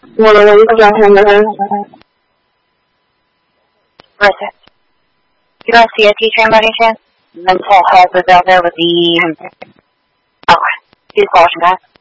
Bueno, lo digo ya, Listen, you don't see a teacher by any chance? Mental health is out there with the... Okay, he's caution, guys.